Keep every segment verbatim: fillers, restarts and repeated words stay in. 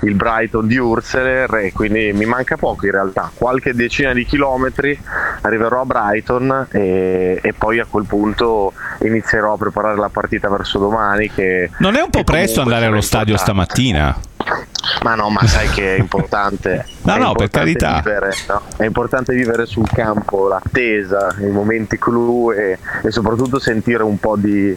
il Brighton di Urseler, e quindi mi manca poco in realtà, qualche decina di chilometri, arriverò a Brighton e, e poi a quel punto inizierò a preparare la partita verso domani. Che non è un po' presto andare allo stadio stamattina? Ma no, ma sai che è importante. No, è no, importante per carità. Vivere, no? È importante vivere sul campo l'attesa, i momenti clou e, e soprattutto sentire un po' di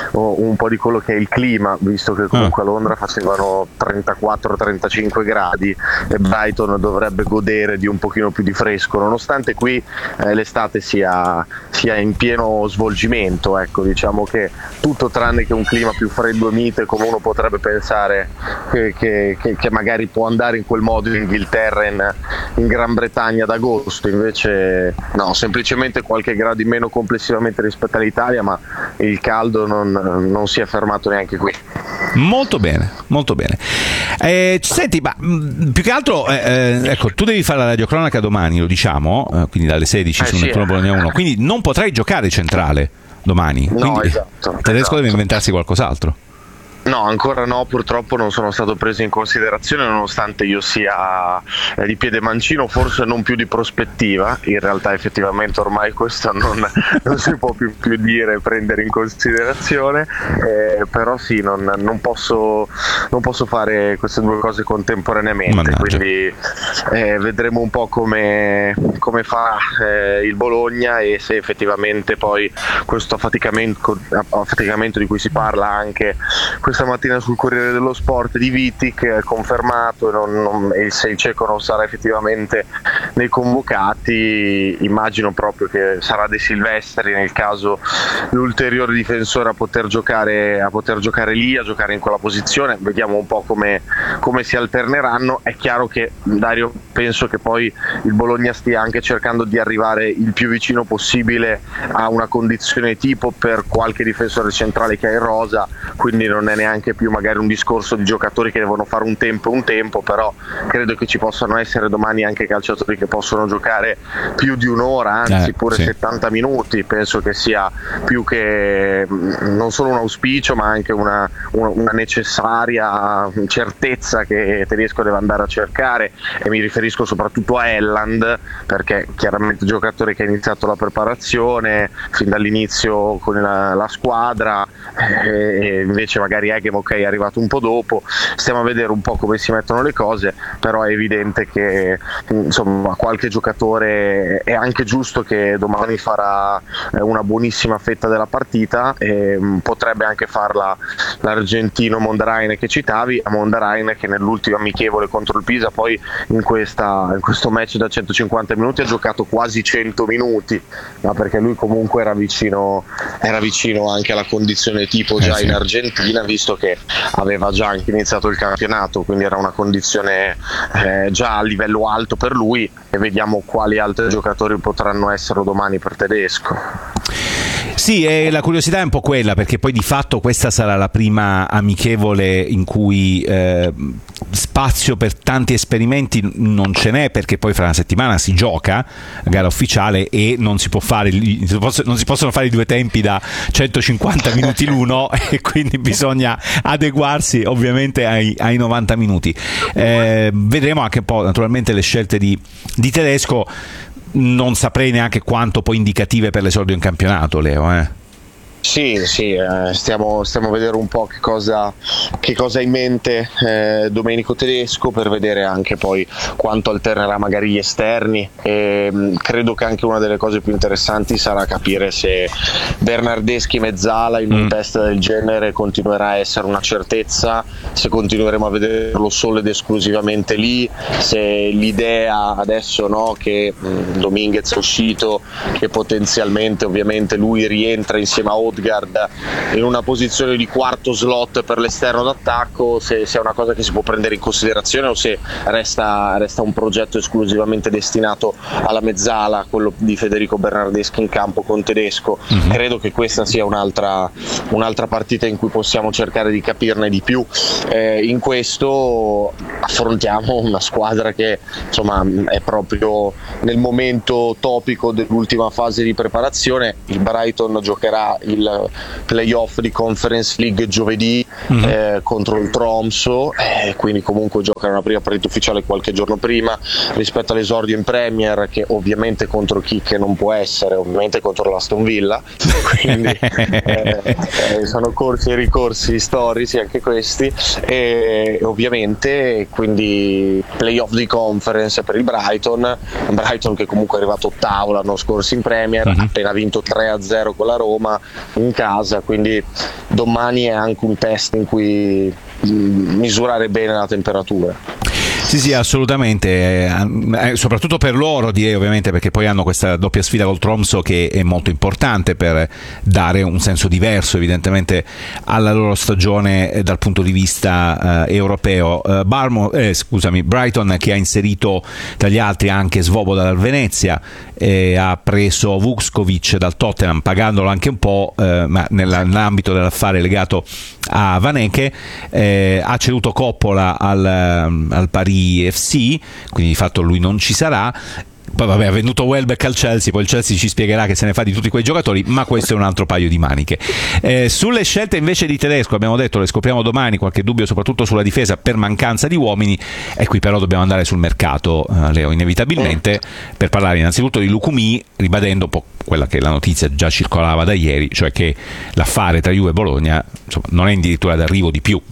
un po' di quello che è il clima, visto che comunque a Londra facevano trentaquattro trentacinque gradi e Brighton dovrebbe godere di un pochino più di fresco, nonostante qui eh, l'estate sia, sia in pieno svolgimento. Ecco, diciamo che tutto tranne che un clima più freddo e mite, come uno potrebbe pensare che, che, che, che magari può andare in quel modo in Inghilterra, in, in Gran Bretagna ad agosto. Invece no, semplicemente qualche grado in meno complessivamente rispetto all'Italia, ma il caldo non, non si è fermato neanche qui. Molto bene, molto bene. Eh, senti, ma mh, più che altro, eh, ecco, tu devi fare la radiocronaca domani, lo diciamo, eh, quindi dalle sedici eh, su sì, Nettuno Bologna uno, quindi non potrai giocare centrale domani. No, quindi esatto. il tedesco esatto. deve inventarsi qualcos'altro. No, ancora no, purtroppo non sono stato preso in considerazione, nonostante io sia eh, di piede mancino, forse non più di prospettiva. In realtà effettivamente ormai questo non, non si può più, più dire, prendere in considerazione, eh, però sì, non, non, posso, non posso fare queste due cose contemporaneamente. Mannaggia. Quindi eh, vedremo un po' come, come fa eh, il Bologna e se effettivamente poi questo affaticamento, affaticamento di cui si parla anche questa mattina sul Corriere dello Sport di Vitic è confermato, e, non, non, e se il ceco non sarà effettivamente nei convocati, immagino proprio che sarà De Silvestri nel caso l'ulteriore difensore a poter giocare a poter giocare lì, a giocare in quella posizione. Vediamo un po' come, come si alterneranno. È chiaro che, Dario, penso che poi il Bologna stia anche cercando di arrivare il più vicino possibile a una condizione tipo per qualche difensore centrale che ha in rosa, quindi non è neanche più magari un discorso di giocatori che devono fare un tempo e un tempo, però credo che ci possano essere domani anche calciatori che possono giocare più di un'ora, anzi eh, pure sì. settanta minuti. Penso che sia più che non solo un auspicio, ma anche una, una, una necessaria certezza che il tedesco deve andare a cercare, e mi riferisco soprattutto a Elland, perché chiaramente il giocatore che ha iniziato la preparazione fin dall'inizio con la, la squadra, e invece magari Egemo che è arrivato un po' dopo. Stiamo a vedere un po' come si mettono le cose, però è evidente che insomma qualche giocatore è anche giusto che domani farà una buonissima fetta della partita, e potrebbe anche farla l'argentino Mondarain che citavi, a Mondarain che nell'ultimo amichevole contro il Pisa poi in, questa, in questo match da centocinquanta minuti ha giocato quasi cento minuti, ma perché lui comunque era vicino, era vicino anche alla condizione tipo già eh sì. in Argentina, visto che aveva già anche iniziato il campionato, quindi era una condizione eh, già a livello alto per lui, e vediamo quali altri giocatori potranno essere domani per tedesco. Sì, e la curiosità è un po' quella, perché poi di fatto questa sarà la prima amichevole in cui eh, spazio per tanti esperimenti non ce n'è, perché poi fra una settimana si gioca a gara ufficiale e non si può fare, non si possono fare i due tempi da centocinquanta minuti l'uno e quindi bisogna adeguarsi ovviamente ai, ai novanta minuti. Eh, vedremo anche un po' naturalmente le scelte di, di Tedesco. Non saprei neanche quanto poi indicative per l'esordio in campionato, Leo. Eh. Sì, sì, eh, stiamo, stiamo a vedere un po' che cosa, che cosa ha in mente eh, Domenico Tedesco, per vedere anche poi quanto alternerà magari gli esterni, e mh, credo che anche una delle cose più interessanti sarà capire se Bernardeschi mezzala in un mm. test del genere continuerà a essere una certezza, se continueremo a vederlo solo ed esclusivamente lì, se l'idea adesso no, che mh, Dominguez è uscito, che potenzialmente ovviamente lui rientra insieme a Odegaard in una posizione di quarto slot per l'esterno d'attacco, se, se è una cosa che si può prendere in considerazione o se resta, resta un progetto esclusivamente destinato alla mezzala, quello di Federico Bernardeschi in campo con Tedesco. Mm-hmm. Credo che questa sia un'altra, un'altra partita in cui possiamo cercare di capirne di più. Eh, in questo affrontiamo una squadra che insomma è proprio nel momento topico dell'ultima fase di preparazione. Il Brighton giocherà il il playoff di Conference League giovedì mm-hmm. eh, contro il Tromsø, eh, quindi comunque giocano una prima partita ufficiale qualche giorno prima rispetto all'esordio in Premier, che ovviamente contro chi che non può essere, ovviamente contro l'Aston Villa, quindi eh, eh, sono corsi e ricorsi storici anche questi, e ovviamente quindi playoff di Conference per il Brighton Brighton che comunque è arrivato ottavo l'anno scorso in Premier, uh-huh. ha appena vinto tre a zero con la Roma in casa, quindi domani è anche un test in cui misurare bene la temperatura. Sì, sì, assolutamente, eh, soprattutto per loro, direi, ovviamente, perché poi hanno questa doppia sfida col Tromsø che è molto importante per dare un senso diverso evidentemente alla loro stagione eh, dal punto di vista eh, europeo. Eh, Barmo, eh, scusami, Brighton, che ha inserito tra gli altri anche Svoboda dal Venezia, eh, ha preso Vučković dal Tottenham pagandolo anche un po', eh, ma nell'ambito dell'affare legato a Vaneke, eh, ha ceduto Coppola al, al Paris F C, quindi di fatto lui non ci sarà. Poi vabbè, ha venduto Welbeck al Chelsea, poi il Chelsea ci spiegherà che se ne fa di tutti quei giocatori, ma questo è un altro paio di maniche. Eh, sulle scelte invece di Tedesco, abbiamo detto, le scopriamo domani, qualche dubbio soprattutto sulla difesa per mancanza di uomini, e qui però dobbiamo andare sul mercato, eh, Leo, inevitabilmente, per parlare innanzitutto di Lukumi, ribadendo un po' quella che la notizia già circolava da ieri, cioè che l'affare tra Juve e Bologna, insomma, non è addirittura d'arrivo di più.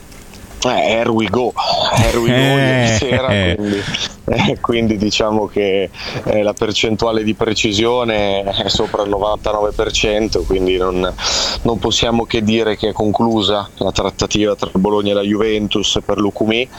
Eh, here we go, here we go ieri sera, quindi, eh, quindi diciamo che eh, la percentuale di precisione è sopra il novantanove per cento, quindi non, non possiamo che dire che è conclusa la trattativa tra Bologna e la Juventus per Lukumi,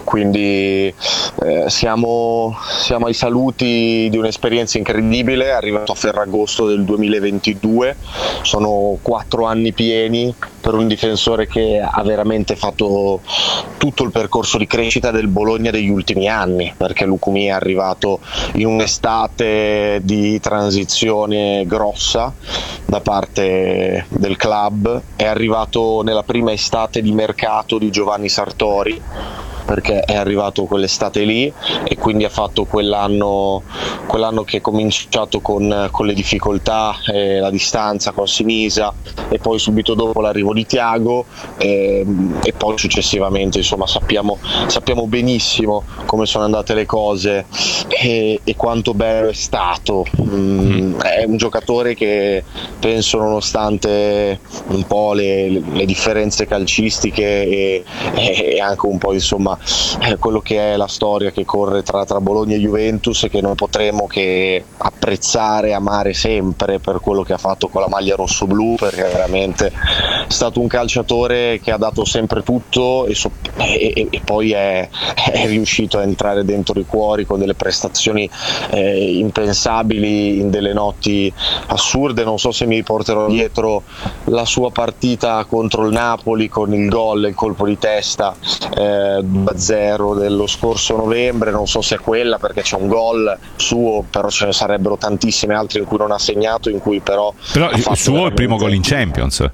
quindi eh, siamo, siamo ai saluti di un'esperienza incredibile, è arrivato a Ferragosto del duemilaventidue, sono quattro anni pieni per un difensore che ha veramente fatto tutto il percorso di crescita del Bologna degli ultimi anni, perché Lukumi è arrivato in un'estate di transizione grossa da parte del club, è arrivato nella prima estate di mercato di Giovanni Sartori, perché è arrivato quell'estate lì e quindi ha fatto quell'anno, quell'anno che è cominciato con, con le difficoltà, eh, la distanza con Sinisa, e poi subito dopo l'arrivo di Thiago, eh, e poi successivamente, insomma, sappiamo, sappiamo benissimo come sono andate le cose e, e quanto bello è stato. Mm, è un giocatore che penso, nonostante un po' le, le differenze calcistiche e, e anche un po', insomma, Eh, quello che è la storia che corre tra, tra Bologna e Juventus, che non potremo che apprezzare e amare sempre per quello che ha fatto con la maglia rossoblu, perché è veramente stato un calciatore che ha dato sempre tutto e, so, e, e poi è, è riuscito a entrare dentro i cuori con delle prestazioni eh, impensabili in delle notti assurde. Non so se mi porterò dietro la sua partita contro il Napoli con il gol e il colpo di testa eh, due a zero dello scorso novembre, non so se è quella, perché c'è un gol suo, però ce ne sarebbero tantissime altre in cui non ha segnato, in cui però però il suo è il primo gol in Champions.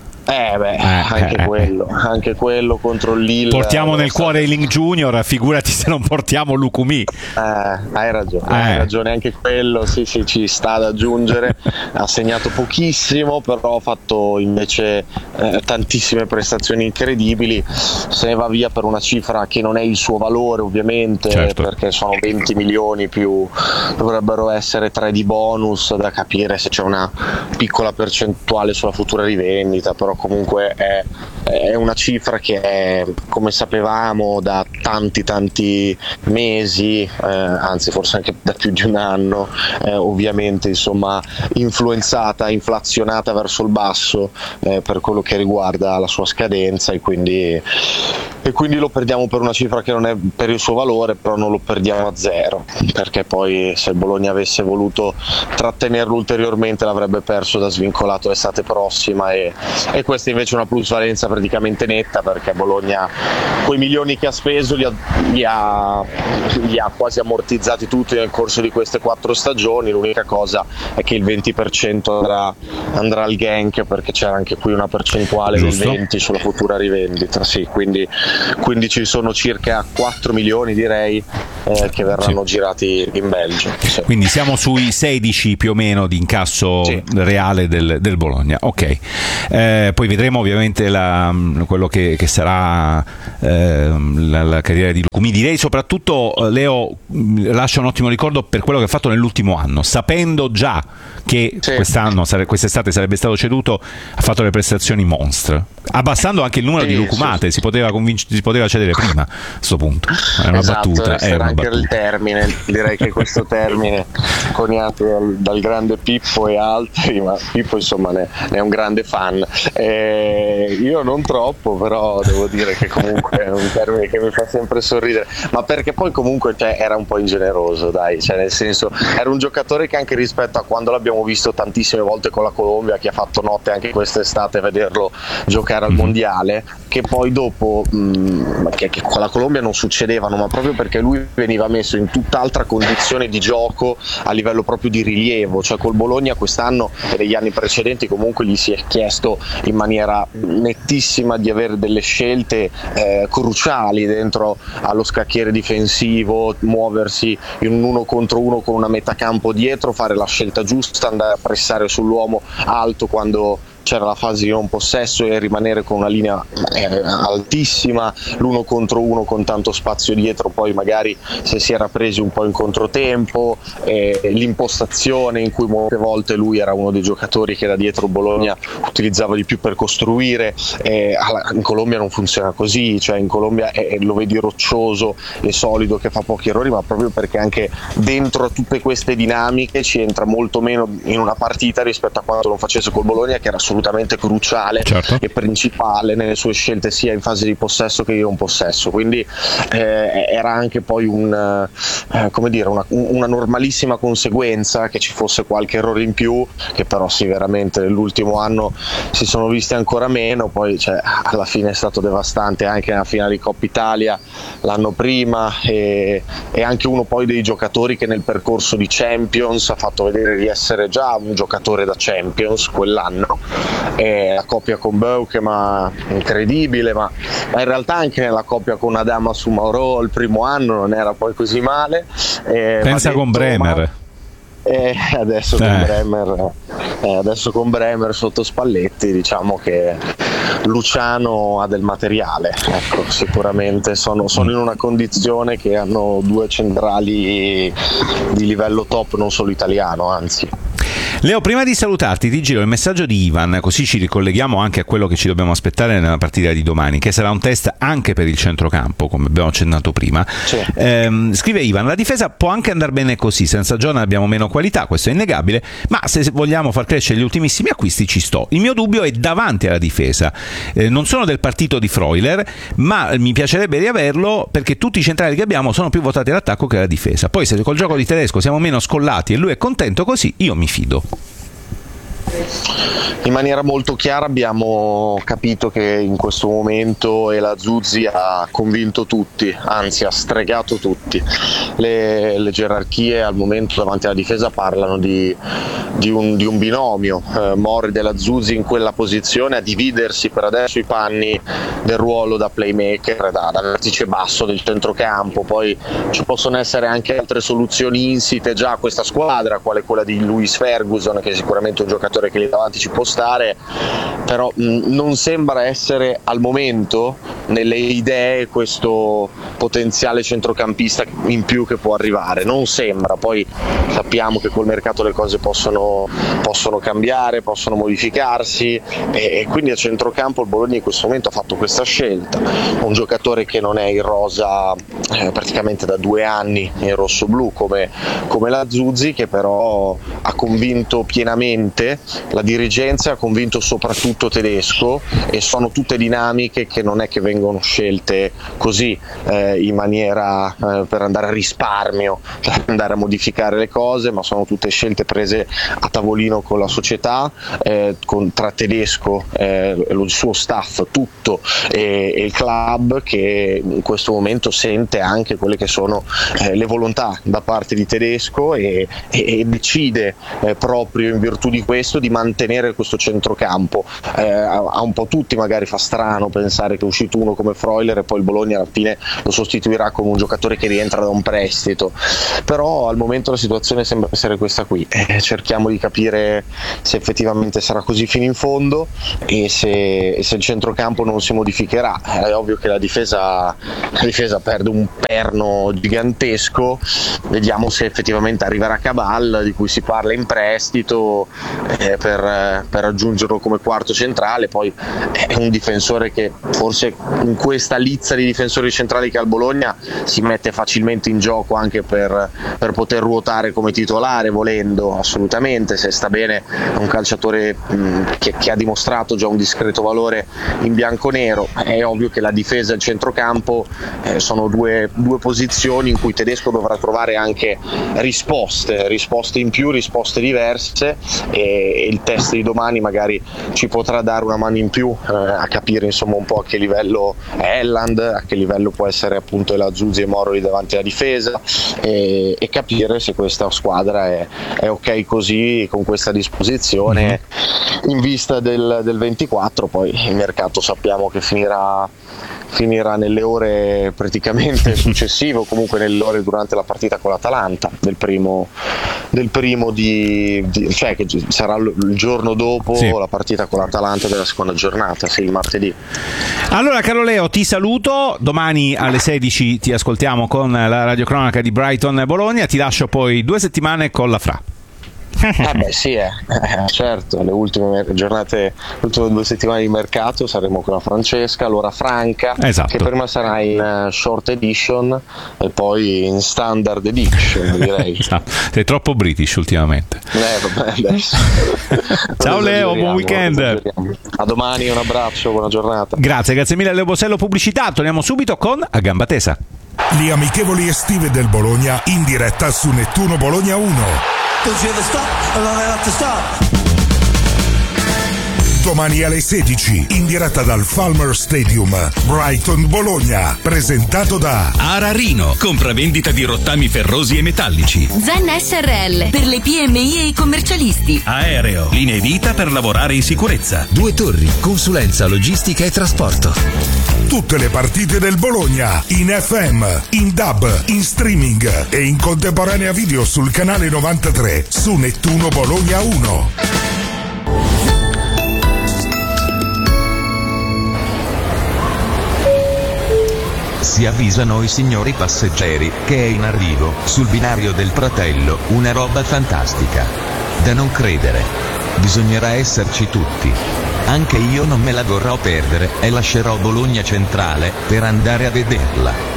Eh beh, eh, anche eh, quello, eh. anche quello contro il Lille. Portiamo nel cuore Eiling Junior, figurati se non portiamo Lukumi. Eh, hai ragione, eh. hai ragione, anche quello, sì, sì, ci sta ad aggiungere. Ha segnato pochissimo, però ha fatto invece eh, tantissime prestazioni incredibili. Se ne va via per una cifra che non è il suo valore, ovviamente, certo, perché sono venti milioni più, dovrebbero essere tre di bonus, da capire se c'è una piccola percentuale sulla futura rivendita, però comunque è, è una cifra che è, come sapevamo da tanti tanti mesi, eh, anzi forse anche da più di un anno, eh, ovviamente, insomma, influenzata, inflazionata verso il basso eh, per quello che riguarda la sua scadenza, e quindi, e quindi lo perdiamo per una cifra che non è per il suo valore, però non lo perdiamo a zero, perché poi se il Bologna avesse voluto trattenerlo ulteriormente l'avrebbe perso da svincolato l'estate prossima, e, e questa invece è una plusvalenza praticamente netta, perché Bologna quei milioni che ha speso li ha, li ha, li ha quasi ammortizzati tutti nel corso di queste quattro stagioni. L'unica cosa è che il venti per cento andrà, andrà al Genk, perché c'era anche qui una percentuale Giusto. del venti sulla futura rivendita, sì, quindi quindi ci sono circa quattro milioni direi eh, che verranno sì. girati in Belgio. Sì. Quindi siamo sui sedici più o meno di incasso sì. reale del, del Bologna. Ok, eh, poi vedremo ovviamente la, quello che, che sarà eh, la, la carriera di Lucumi. Direi soprattutto Leo lascia un ottimo ricordo per quello che ha fatto nell'ultimo anno, sapendo già che sì. quest'anno, quest'estate sarebbe stato ceduto, ha fatto le prestazioni monstre, abbassando anche il numero sì, di lucumate, sì. si poteva convinc- si poteva cedere prima a questo punto. È una esatto, battuta, è una anche battuta. Il termine, direi che questo termine coniato dal, dal grande Pippo e altri, ma Pippo insomma ne, ne è un grande fan. Eh, io non troppo, però devo dire che comunque è un termine che mi fa sempre sorridere, ma perché poi comunque cioè, era un po' ingeneroso, dai, cioè nel senso era un giocatore che anche rispetto a quando l'abbiamo visto tantissime volte con la Colombia, che ha fatto notte anche quest'estate a vederlo giocare al mondiale, che poi dopo mh, che, che con la Colombia non succedevano, ma proprio perché lui veniva messo in tutt'altra condizione di gioco a livello proprio di rilievo, cioè col Bologna quest'anno e negli anni precedenti comunque gli si è chiesto in maniera nettissima di avere delle scelte eh, cruciali dentro allo scacchiere difensivo, muoversi in un uno contro uno con una metacampo dietro, fare la scelta giusta, andare a pressare sull'uomo alto quando c'era la fase di non possesso e rimanere con una linea eh, altissima, l'uno contro uno con tanto spazio dietro, poi magari se si era presi un po' in controtempo, eh, l'impostazione in cui molte volte lui era uno dei giocatori che da dietro Bologna utilizzava di più per costruire. Eh, in Colombia non funziona così, cioè in Colombia è, lo vedi roccioso e solido che fa pochi errori, ma proprio perché anche dentro a tutte queste dinamiche ci entra molto meno in una partita rispetto a quanto non facesse col Bologna, che era assolutamente cruciale certo. e principale nelle sue scelte sia in fase di possesso che in possesso, quindi eh, era anche poi un, eh, come dire, una, una normalissima conseguenza che ci fosse qualche errore in più, che però sì, veramente nell'ultimo anno si sono visti ancora meno. Poi cioè, alla fine è stato devastante anche nella finale di Coppa Italia l'anno prima, e, e anche uno poi dei giocatori che nel percorso di Champions ha fatto vedere di essere già un giocatore da Champions quell'anno. E la coppia con Beukema incredibile, ma, ma in realtà anche nella coppia con Adama su Mauro il primo anno non era poi così male. E pensa detto, con Bremer ma... E adesso, eh. con Bremer, eh, adesso con Bremer sotto Spalletti diciamo che Luciano ha del materiale, ecco, sicuramente sono, sono in una condizione che hanno due centrali di livello top, non solo italiano, anzi. Leo, prima di salutarti ti giro il messaggio di Ivan, così ci ricolleghiamo anche a quello che ci dobbiamo aspettare nella partita di domani, che sarà un test anche per il centrocampo, come abbiamo accennato prima. Sì. Ehm, scrive Ivan: la difesa può anche andare bene così, senza Jonah abbiamo meno qualità, questo è innegabile, ma se vogliamo far crescere gli ultimissimi acquisti ci sto. Il mio dubbio è davanti alla difesa. Eh, non sono del partito di Freuler, ma mi piacerebbe riaverlo perché tutti i centrali che abbiamo sono più votati all'attacco che alla difesa. Poi se col gioco di Tedesco siamo meno scollati e lui è contento così, io mi fido. In maniera molto chiara abbiamo capito che in questo momento Ela Zuzzi ha convinto tutti, anzi ha stregato tutti. Le, le gerarchie al momento davanti alla difesa parlano di, di, un, di un binomio, eh, Mori della Zuzzi in quella posizione a dividersi per adesso i panni del ruolo da playmaker, da, da vertice basso del centrocampo. Poi ci possono essere anche altre soluzioni insite già a questa squadra, quale quella di Lewis Ferguson, che è sicuramente un giocatore che lì davanti ci può stare, però mh, non sembra essere al momento nelle idee questo potenziale centrocampista in più che può arrivare, non sembra. Poi sappiamo che col mercato le cose possono, possono cambiare, possono modificarsi, e, e quindi a centrocampo il Bologna in questo momento ha fatto questa scelta, un giocatore che non è in rosa eh, praticamente da due anni in rosso-blu come, come la Zuzzi, che però ha convinto pienamente la dirigenza, ha convinto soprattutto Tedesco, e sono tutte dinamiche che non è che vengono scelte così eh, in maniera eh, per andare a risparmio, per andare a modificare le cose, ma sono tutte scelte prese a tavolino con la società, eh, con, tra Tedesco, eh, il suo staff tutto e, e il club, che in questo momento sente anche quelle che sono eh, le volontà da parte di Tedesco e, e, e decide eh, proprio in virtù di questo di mantenere questo centrocampo. Eh, a un po' tutti magari fa strano pensare che è uscito uno come Freuler e poi il Bologna alla fine lo sostituirà con un giocatore che rientra da un prestito, però al momento la situazione sembra essere questa qui. Eh, cerchiamo di capire se effettivamente sarà così fino in fondo e se, e se il centrocampo non si modificherà. È ovvio che la difesa, la difesa perde un perno gigantesco, vediamo se effettivamente arriverà Cabal, di cui si parla in prestito, eh, per, per aggiungerlo come quarto centrale. Poi è un difensore che forse in questa lizza di difensori centrali che ha il Bologna si mette facilmente in gioco anche per, per poter ruotare come titolare, volendo, assolutamente, se sta bene. È un calciatore mh, che, che ha dimostrato già un discreto valore in bianconero. È ovvio che la difesa e il centrocampo eh, sono due, due posizioni in cui Tedesco dovrà trovare anche risposte, risposte in più, risposte diverse, e, e il test di domani magari ci potrà dare una mano in più eh, a capire insomma un po' a che livello è Elland, a che livello può essere appunto Elazuzzi e Moro lì davanti alla difesa, e, e capire se questa squadra è, è ok così, con questa disposizione, in vista del, del ventiquattro. Poi il mercato sappiamo che finirà finirà nelle ore praticamente successive, o comunque nelle ore durante la partita con l'Atalanta del primo, del primo di, di cioè che sarà il giorno dopo, sì, la partita con l'Atalanta della seconda giornata, sì, il martedì. Allora caro Leo, ti saluto, domani alle sedici ti ascoltiamo con la radiocronaca di Brighton Bologna, ti lascio poi due settimane con la Fra. Ah beh sì, eh. Eh, certo, le ultime giornate, le ultime due settimane di mercato saremo con la Francesca, l'ora franca, esatto, che prima sarà in uh, short edition e poi in standard edition, direi. Esatto. Sei troppo British ultimamente. Eh, vabbè, adesso. Ciao Leo, buon weekend. A domani, un abbraccio, buona giornata. Grazie, grazie mille a Leo Bosello Pubblicità. Torniamo subito con A Gamba Tesa. Le amichevoli estive del Bologna in diretta su Nettuno Bologna uno. Domani alle sedici in diretta dal Falmer Stadium, Brighton Bologna, presentato da Ararino, compravendita di rottami ferrosi e metallici. Zen S R L per le P M I e i commercialisti. Aereo, linee vita per lavorare in sicurezza. Due Torri, consulenza logistica e trasporto. Tutte le partite del Bologna in F M, in D A B, in streaming e in contemporanea video sul canale novantatré su Nettuno Bologna uno. Si avvisano i signori passeggeri che è in arrivo, sul binario del Pratello, una roba fantastica. Da non credere. Bisognerà esserci tutti. Anche io non me la vorrò perdere e lascerò Bologna Centrale per andare a vederla.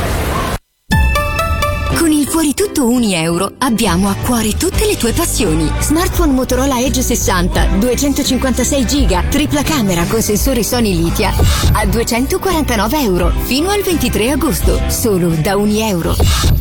Con il Fuori Tutto Uni Euro abbiamo a cuore tutte le tue passioni. Smartphone Motorola Edge sessanta, duecentocinquantasei giga, tripla camera con sensori Sony Litia a duecentoquarantanove euro fino al ventitré agosto, solo da Uni Euro.